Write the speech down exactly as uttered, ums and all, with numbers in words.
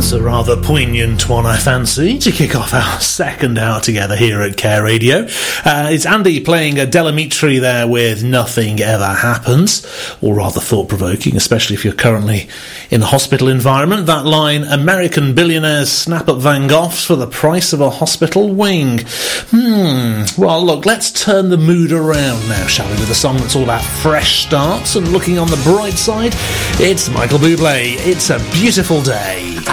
It's a rather poignant one, I fancy, to kick off our second hour together here at Care Radio. Uh, it's Andy playing a Delamitri there with Nothing Ever Happens, or rather thought-provoking, especially if you're currently in the hospital environment. That line, American billionaires snap up Van Goghs for the price of a hospital wing. Hmm, well, look, let's turn the mood around now, shall we, with a song that's all about fresh starts and looking on the bright side. It's Michael Bublé. It's a Beautiful Day.